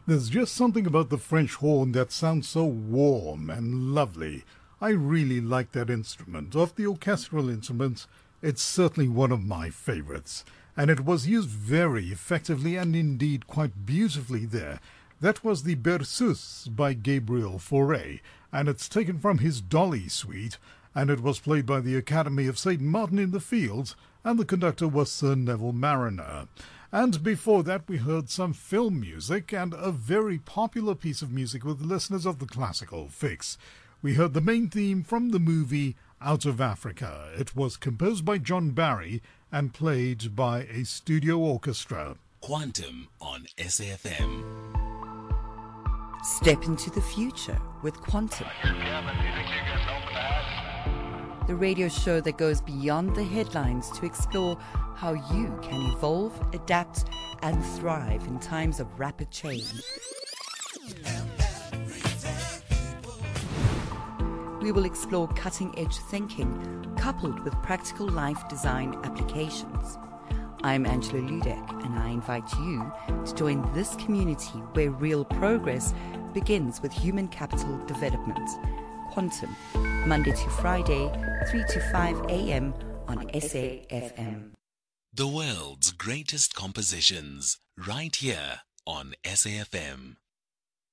There's just something about the French horn that sounds so warm and lovely. I really like that instrument. Of the orchestral instruments, it's certainly one of my favorites. And it was used very effectively and indeed quite beautifully there. That was the Berceuse by Gabriel Fauré, and it's taken from his Dolly suite, and it was played by the Academy of St. Martin in the Fields, and the conductor was Sir Neville Marriner. And before that we heard some film music and a very popular piece of music with listeners of the Classical Fix. We heard the main theme from the movie Out of Africa. It was composed by John Barry and played by a studio orchestra. Quantum on SAFM. Step into the future with Quantum. The radio show that goes beyond the headlines to explore how you can evolve, adapt, and thrive in times of rapid change. We will explore cutting-edge thinking coupled with practical life design applications. I'm Angela Ludek, and I invite you to join this community where real progress begins with human capital development. Quantum, Monday to Friday, 3 to 5 a.m. on SAFM. The world's greatest compositions, right here on SAFM.